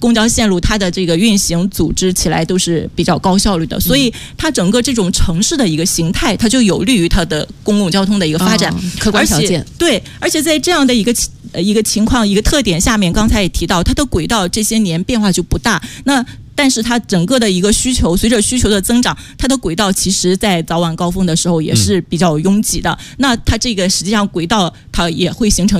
公交线路它的这个运行组织起来都是比较高效率的，所以它整个这种城市的一个形态，它就有利于它的公共交通的一个发展。 客观条件对，而且在这样的一个情况、一个特点下面，刚才也提到，它的轨道这些年变化就不大。但是它整个的一个需求，随着需求的增长，它的轨道其实在早晚高峰的时候也是比较拥挤的。那它这个实际上轨道它也会形成